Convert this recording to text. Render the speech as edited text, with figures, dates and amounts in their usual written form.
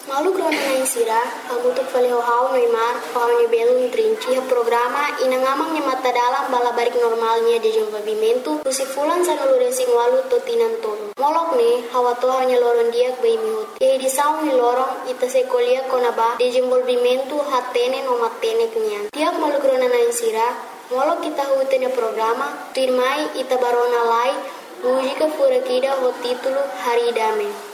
Malu grona na insira, hamutuk falihau Neymar, paunya belum trinci programa inangamang nya mata dalam bala barik normalnya de desenvolvimento, fulan sa nulurensing walu totinan tolo. Molok ne, hawa toha nya loron diak bay mihut. Di saung ni lorong ita sekolia konaba desenvolvimento hatene no matene kenyan. Tiap malu grona na insira, molok kita hutenya programa, tuirmai ita barona lai, mujika furakida ho titulo Hari Dame.